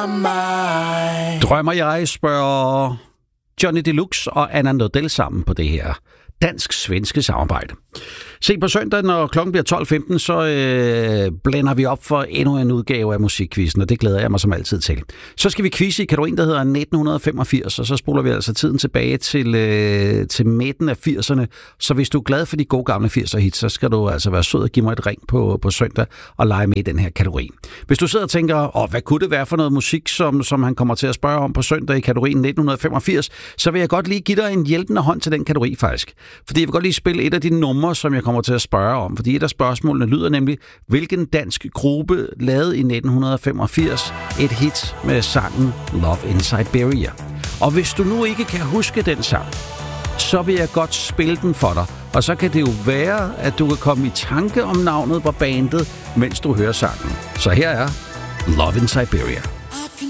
Drømmer jeg, spørger Johnny Deluxe og Anna Nordell sammen på det her dansk-svenske samarbejde. Se, på søndag, når klokken bliver 12.15, så blænder vi op for endnu en udgave af musikquizzen, og det glæder jeg mig som altid til. Så skal vi quizze i kategorien, der hedder 1985, og så spoler vi altså tiden tilbage til midten af 80'erne. Så hvis du er glad for de gode gamle 80'er hits, så skal du altså være sød og give mig et ring på søndag og lege med i den her kategori. Hvis du sidder og tænker, hvad kunne det være for noget musik, som han kommer til at spørge om på søndag i kategorien 1985, så vil jeg godt lige give dig en hjælpende hånd til den kategori faktisk. Fordi jeg vil godt lige spille et af de numre, som jeg kommer til at spørge om. Fordi et af spørgsmålene lyder nemlig, hvilken dansk gruppe lavede i 1985 et hit med sangen Love in Siberia? Og hvis du nu ikke kan huske den sang, så vil jeg godt spille den for dig. Og så kan det jo være, at du kan komme i tanke om navnet på bandet, mens du hører sangen. Så her er Love in Siberia.